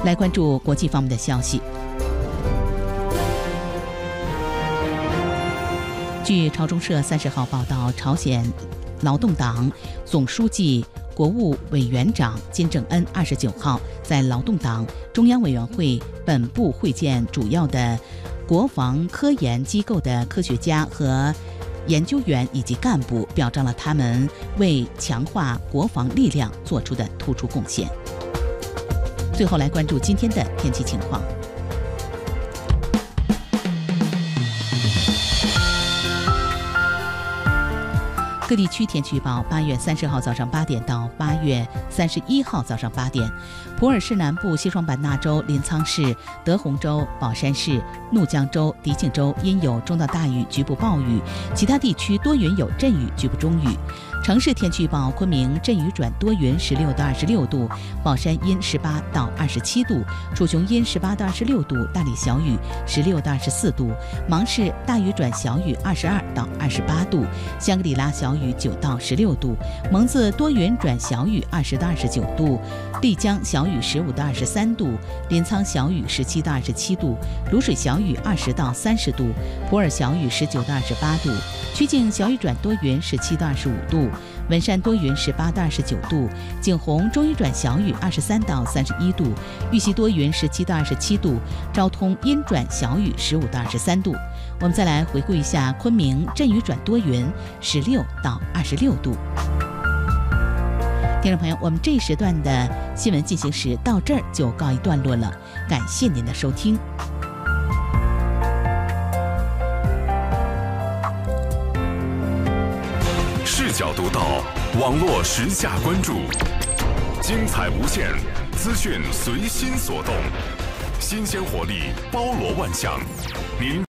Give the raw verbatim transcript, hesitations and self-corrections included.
来关注国际方面的消息。据朝中社三十号报道，朝鲜劳动党总书记、国务委员长金正恩二十九号在劳动党中央委员会本部会见主要的国防科研机构的科学家和研究员以及干部，表彰了他们为强化国防力量做出的突出贡献。最后来关注今天的天气情况。各地区天气预报：八月三十号早上八点到八月三十一号早上八点，普洱市南部、西双版纳州、临沧市、德宏州、宝山市、怒江州、迪庆州阴有中到大雨，局部暴雨，其他地区多云有阵雨，局部中雨。城市天气预报：昆明阵雨转多云，十六到二十六度；宝山阴十八到二十七度；楚雄阴十八到二十六度；大理小雨十六到二十四度；芒市大雨转小雨二十二到二十八度；香格里拉小雨九到十六度；蒙自多云转小雨二十到二十九度；丽江小雨十五到二十三度；临沧小雨十七到二十七度；卤水小雨二十到三十度；普洱小雨十九到二十八度；曲靖小雨转多云十七到二十五度；文山多云十八到二十九度；景洪中雨转小雨二十三到三十一度；玉溪多云十七到二十七度；昭通阴转小雨十五到二十三度。我们再来回顾一下昆明阵雨转多云，十六到二十六度。听众朋友，我们这一时段的新闻进行时到这儿就告一段落了，感谢您的收听。 视角独到，网络时下关注，精彩无限，资讯随心所动，新鲜活力包罗万象。您